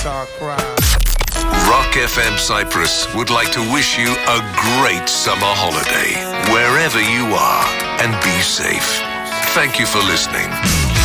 start crying. Rock FM Cyprus would like to wish you a great summer holiday, wherever you are, and be safe. Thank you for listening.